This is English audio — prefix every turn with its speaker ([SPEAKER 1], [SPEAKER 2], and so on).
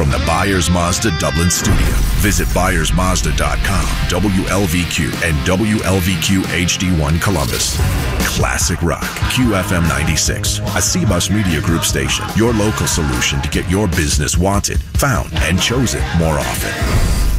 [SPEAKER 1] from the Byers Mazda Dublin studio. Visit ByersMazda.com, WLVQ, and WLVQ HD1 Columbus. Classic Rock, QFM 96, a CBUS Media Group station. Your local solution to get your business wanted, found, and chosen more often.